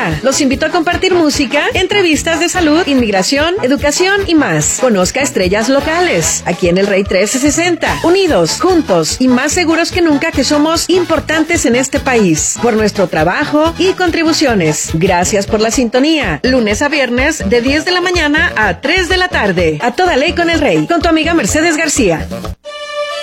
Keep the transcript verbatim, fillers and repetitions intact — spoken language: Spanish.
Día. Los invito a compartir música, entrevistas de salud, inmigración, educación y más. Conozca estrellas locales, aquí en el Rey trece sesenta. Unidos, juntos y más seguros que nunca que somos importantes en este país. Por nuestro trabajo y contribuciones. Gracias por la sintonía. Lunes a viernes de diez de la mañana a tres de la tarde. A toda ley con el Rey. Con tu amiga Mercedes García.